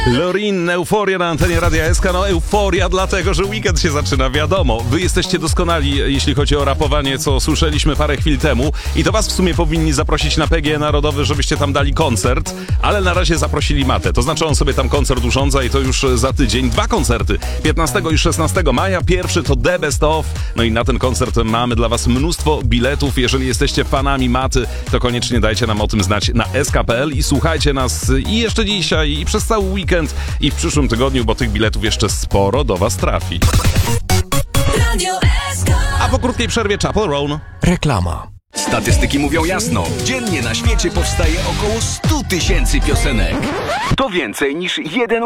Lorin, euforia na antenie Radia SK. No euforia dlatego, że weekend się zaczyna, wiadomo. Wy jesteście doskonali, jeśli chodzi o rapowanie, co słyszeliśmy parę chwil temu. I to was w sumie powinni zaprosić na PGE Narodowy, żebyście tam dali koncert. Ale na razie zaprosili Matę. To znaczy on sobie tam koncert urządza i to już za tydzień. 2 koncerty, 15 i 16 maja. Pierwszy to The Best Of. No i na ten koncert mamy dla was mnóstwo biletów. Jeżeli jesteście fanami Maty, to koniecznie dajcie nam o tym znać na sk.pl i słuchajcie nas i jeszcze dzisiaj, i przez cały weekend, i w przyszłym tygodniu, bo tych biletów jeszcze sporo do was trafi. A po krótkiej przerwie Chapel Roan. Reklama. Statystyki mówią jasno. Dziennie na świecie powstaje około 100 000 piosenek. To więcej niż jeden